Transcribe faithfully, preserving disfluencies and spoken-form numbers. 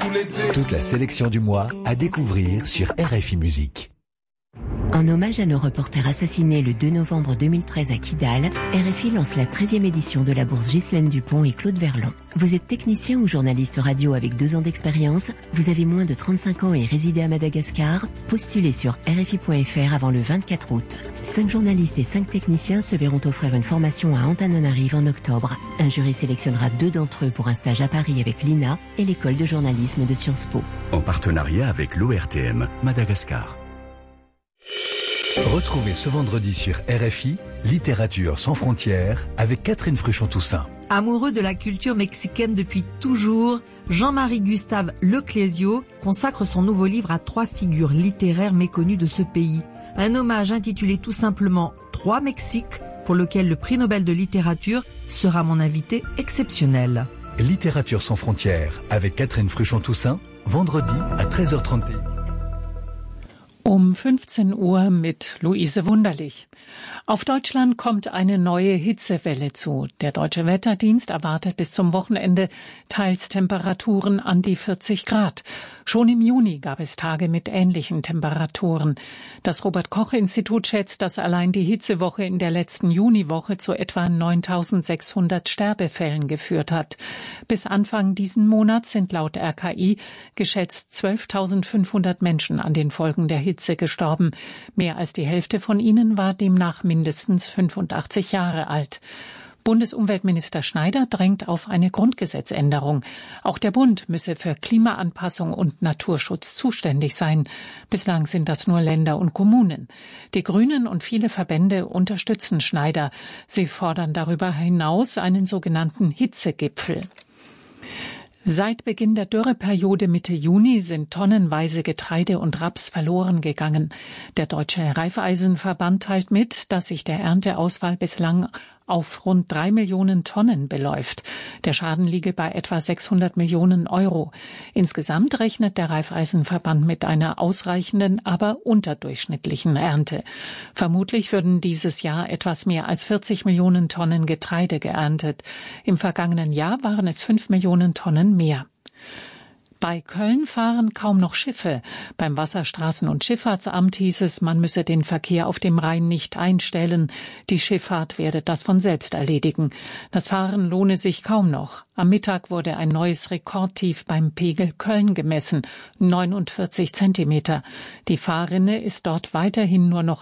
tout l'été. Toute la sélection du mois à découvrir sur R F I Musique. En hommage à nos reporters assassinés le deux novembre deux mille treize à Kidal, R F I lance la treizième édition de la bourse Ghislaine Dupont et Claude Verlan. Vous êtes technicien ou journaliste radio avec deux ans d'expérience, vous avez moins de trente-cinq ans et résidez à Madagascar, postulez sur R F I point F R avant le vingt-quatre août. Cinq journalistes et cinq techniciens se verront offrir une formation à Antananarive en octobre. Un jury sélectionnera deux d'entre eux pour un stage à Paris avec l'I N A et l'école de journalisme de Sciences Po. En partenariat avec l'O R T M Madagascar. Retrouvez ce vendredi sur R F I, Littérature sans frontières, avec Catherine Fruchon-Toussaint. Amoureux de la culture mexicaine depuis toujours, Jean-Marie Gustave Leclésio consacre son nouveau livre à trois figures littéraires méconnues de ce pays. Un hommage intitulé tout simplement « Trois Mexiques » pour lequel le prix Nobel de littérature sera mon invité exceptionnel. Littérature sans frontières, avec Catherine Fruchon-Toussaint, vendredi à treize heures trente. Um fünfzehn Uhr mit Luise Wunderlich. Auf Deutschland kommt eine neue Hitzewelle zu. Der Deutsche Wetterdienst erwartet bis zum Wochenende teils Temperaturen an die vierzig Grad. Schon im Juni gab es Tage mit ähnlichen Temperaturen. Das Robert-Koch-Institut schätzt, dass allein die Hitzewoche in der letzten Juniwoche zu etwa neuntausendsechshundert Sterbefällen geführt hat. Bis Anfang diesen Monats sind laut R K I geschätzt zwölftausendfünfhundert Menschen an den Folgen der Hitze gestorben. Mehr als die Hälfte von ihnen war demnach mindestens fünfundachtzig Jahre alt. Bundesumweltminister Schneider drängt auf eine Grundgesetzänderung. Auch der Bund müsse für Klimaanpassung und Naturschutz zuständig sein. Bislang sind das nur Länder und Kommunen. Die Grünen und viele Verbände unterstützen Schneider. Sie fordern darüber hinaus einen sogenannten Hitzegipfel. Seit Beginn der Dürreperiode Mitte Juni sind tonnenweise Getreide und Raps verloren gegangen. Der Deutsche Raiffeisenverband teilt mit, dass sich der Ernteausfall bislang auf rund drei Millionen Tonnen beläuft. Der Schaden liege bei etwa sechshundert Millionen Euro. Insgesamt rechnet der Raiffeisenverband mit einer ausreichenden, aber unterdurchschnittlichen Ernte. Vermutlich würden dieses Jahr etwas mehr als vierzig Millionen Tonnen Getreide geerntet. Im vergangenen Jahr waren es fünf Millionen Tonnen mehr. Bei Köln fahren kaum noch Schiffe. Beim Wasserstraßen- und Schifffahrtsamt hieß es, man müsse den Verkehr auf dem Rhein nicht einstellen. Die Schifffahrt werde das von selbst erledigen. Das Fahren lohne sich kaum noch. Am Mittag wurde ein neues Rekordtief beim Pegel Köln gemessen, neunundvierzig Zentimeter. Die Fahrrinne ist dort weiterhin nur noch